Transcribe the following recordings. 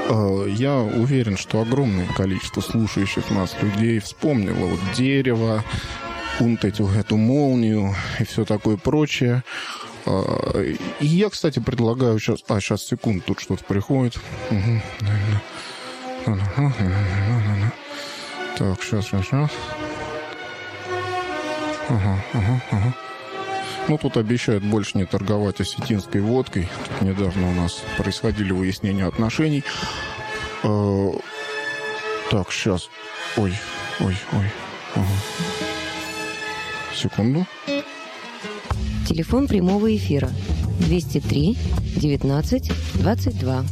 Я уверен, что огромное количество слушающих нас людей вспомнило вот дерево, эту молнию и все такое прочее. И я, кстати, предлагаю сейчас... сейчас, секунду, тут что-то приходит. Так, сейчас. Ага. Ну, тут обещают больше не торговать осетинской водкой. Тут недавно у нас происходили выяснения отношений. Так, сейчас. Ой. Ага. Секунду. Телефон прямого эфира 203 19 22.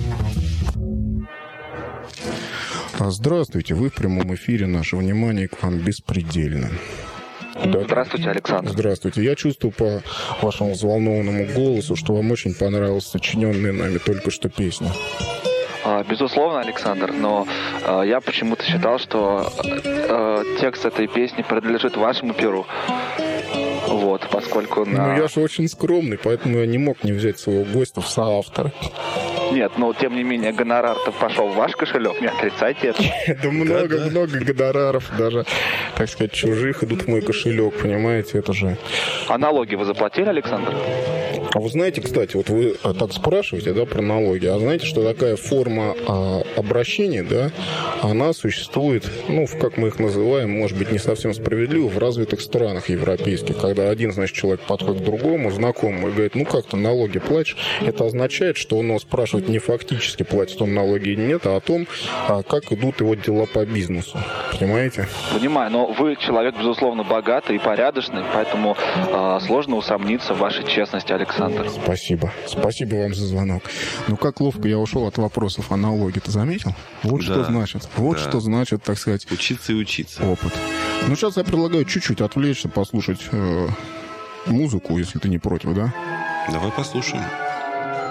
Здравствуйте, вы в прямом эфире. Наше внимание к вам беспредельно. Да. Здравствуйте, Александр. Здравствуйте. Я чувствую по вашему взволнованному голосу, что вам очень понравилась сочиненная нами только что песня. Безусловно, Александр, но я почему-то считал, что текст этой песни принадлежит вашему перу. Вот, поскольку Ну, я же очень скромный, поэтому я не мог не взять своего гостя в соавторы. Нет, но тем не менее гонорар-то пошел в ваш кошелек, не отрицайте это. Да много гонораров, даже, так сказать, чужих идут в мой кошелек, понимаете, это же... А налоги вы заплатили, Александр? А вы знаете, кстати, вот вы так спрашиваете, да, про налоги, а знаете, что такая форма обращения, да, она существует, ну, как мы их называем, может быть, не совсем справедливо, в развитых странах европейских, когда один, значит, человек подходит к другому, знакомому, и говорит, ну, как ты налоги платишь, это означает, что он его спрашивает не фактически, платит он налоги или нет, а о том, как идут его дела по бизнесу, понимаете? Понимаю, но вы человек, безусловно, богатый и порядочный, поэтому сложно усомниться в вашей честности, Александр. Спасибо. Спасибо вам за звонок. Ну, как ловко я ушел от вопросов о налоге, ты заметил? Вот что значит. Вот что значит, так сказать... Учиться и учиться. Опыт. Ну, сейчас я предлагаю чуть-чуть отвлечься, послушать музыку, если ты не против, да? Давай послушаем.